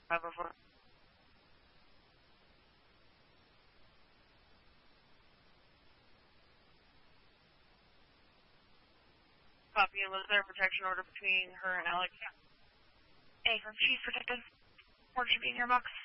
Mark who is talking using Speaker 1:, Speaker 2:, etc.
Speaker 1: 504. Copy. Was there a protection order between her and Alex?
Speaker 2: A from Chief Protective. Order should be in your box.